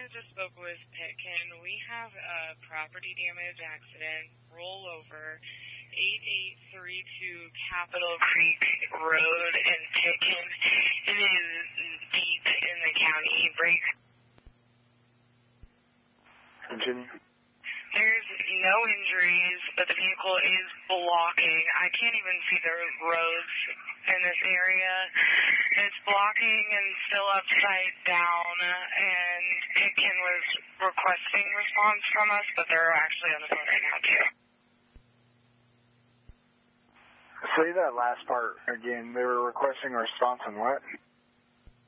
just spoke with Pitkin. We have a property damage accident rollover 8832 Capitol Creek Road in Pitkin. It is deep in the county. Continue. There's no injuries, but the vehicle is blocking. I can't even see the roads in this area. It's blocking and still upside down, and Pitkin was requesting response from us, but they're actually on the phone right now, too. Say that last part again. They were requesting a response on what?